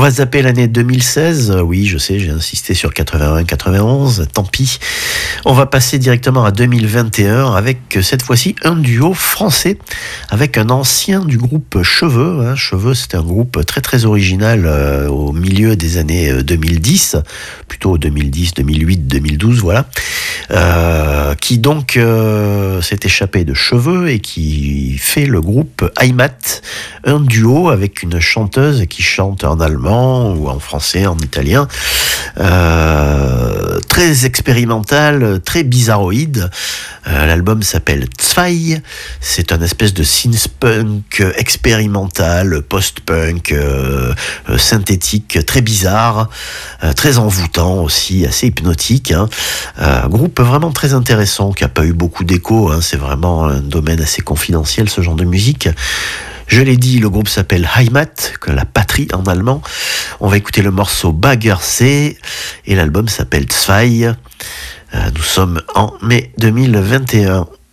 va zapper l'année 2016. Oui, je sais, j'ai insisté sur 81-91. Tant pis. On va passer directement à 2021 avec cette fois-ci un duo français avec un ancien du groupe Cheveux. Cheveux, c'était un groupe très très original au milieu des années 2010, plutôt 2010, 2008, 2012, voilà. Qui donc s'est échappé de Cheveux et qui fait le groupe Heimat, un duo avec une chanteuse qui chante en allemand ou en français, en italien, très expérimental, très bizarroïde. L'album s'appelle Zwei, c'est un espèce de synth-punk expérimental, post-punk, synthétique, très bizarre, très envoûtant aussi, assez hypnotique. Groupe vraiment très intéressant, qui n'a pas eu beaucoup d'écho, c'est vraiment un domaine assez confidentiel ce genre de musique. Je l'ai dit, le groupe s'appelle Heimat, que la patrie en allemand. On va écouter le morceau Baggersee et l'album s'appelle Zwei. Nous sommes en mai 2021.